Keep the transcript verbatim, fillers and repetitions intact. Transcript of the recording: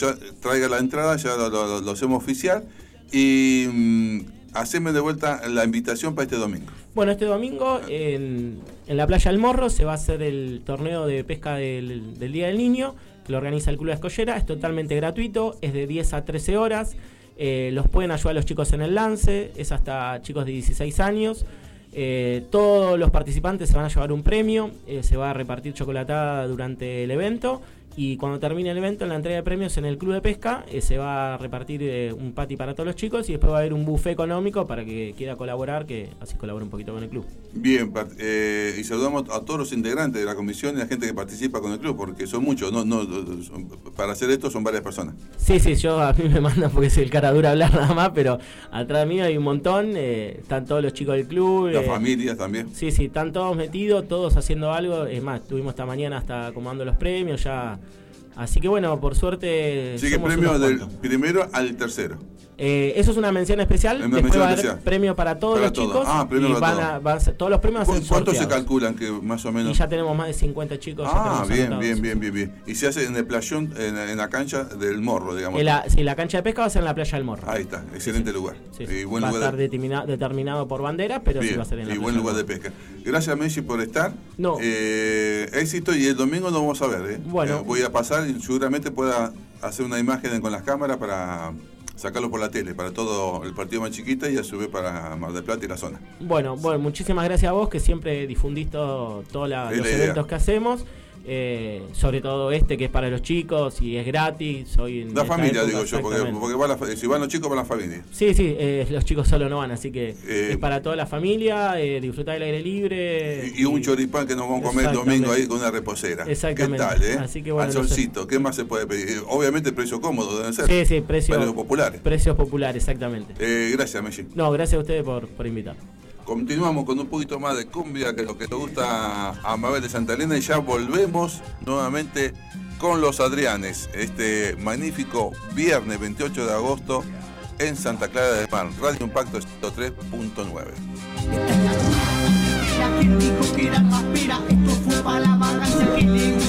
ya traiga la entrada, ya lo, lo, lo hacemos oficial. Y mm, haceme de vuelta la invitación para este domingo. Bueno, este domingo en, en la playa del Morro se va a hacer el torneo de pesca del, del Día del Niño, que lo organiza el Club de Escollera. Es totalmente gratuito, es de diez a trece horas. Eh, los pueden ayudar los chicos en el lance, es hasta chicos de dieciséis años. Eh, todos los participantes se van a llevar un premio, eh, se va a repartir chocolatada durante el evento. Y cuando termine el evento, en la entrega de premios en el Club de Pesca, eh, se va a repartir eh, un patty para todos los chicos y después va a haber un buffet económico para que quiera colaborar, que así colabora un poquito con el club. Bien, eh, y saludamos a todos los integrantes de la comisión y a la gente que participa con el club, porque son muchos, no, no, son, para hacer esto son varias personas. Sí, sí, yo a mí me mandan porque soy el cara dura a hablar nada más, pero atrás mío hay un montón, eh, están todos los chicos del club. Las eh, familias también. Sí, sí, están todos metidos, todos haciendo algo, es más, estuvimos esta mañana hasta acomodando los premios, ya... Así que bueno, por suerte... Sigue premio del primero al tercero. Eh, eso es una mención especial. Una Después mención va a haber especial. premio para todos para los todo. chicos. Ah, premio y para van todo. a, van a ser, todos los premios van a ser ¿Cuántos se sorteados. calculan que más o menos? Y ya tenemos más de cincuenta chicos. Ah, ya bien, bien, bien, bien, bien. Y se hace en el playón, en, en la cancha del Morro, digamos. En la, sí, la cancha de pesca va a ser en la playa del Morro. Ahí está, excelente sí, lugar. Sí, y buen va lugar a estar de... determina, determinado por bandera, pero bien, sí va a ser en la y playa. buen lugar de pesca. Gracias, Messi, por estar. No. Eh, éxito, y el domingo nos vamos a ver. ¿eh? Bueno. Eh, voy a pasar y seguramente pueda hacer una imagen con las cámaras para sacarlo por la tele, para todo el partido más chiquita y a su vez para Mar del Plata y la zona. Bueno, bueno, muchísimas gracias a vos que siempre difundís todo, todos los la eventos idea. que hacemos. Eh, sobre todo este que es para los chicos y es gratis. Hoy en La esta familia, época, digo yo, porque, porque va la, si van los chicos, van la familia. Sí, sí, eh, los chicos solo no van, así que eh, es para toda la familia, eh, disfrutar del aire libre. Y, y un choripán que nos vamos a comer el domingo ahí con una reposera. Exactamente. ¿Qué tal, eh? Así que, bueno, al solcito, no sé. ¿Qué más se puede pedir? Obviamente precio cómodo deben ser. Sí, sí, precios precios populares. Precios populares, exactamente. Eh, gracias, Messi. No, gracias a ustedes por, por invitar. Continuamos con un poquito más de cumbia, que es lo que te gusta a Mabel de Santa Elena, y ya volvemos nuevamente con los Adrianes, este magnífico viernes veintiocho de agosto en Santa Clara del Mar, Radio Impacto ciento tres punto nueve. Esta es la quien dijo que era más pera, esto fue para la vagancia que le